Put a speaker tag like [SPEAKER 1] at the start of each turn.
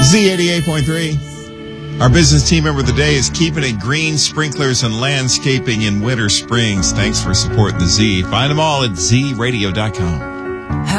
[SPEAKER 1] Z88.3. Our business team member of the day is Keeping It Green Sprinklers and Landscaping in Winter Springs. Thanks for supporting the Z. Find them all at zradio.com.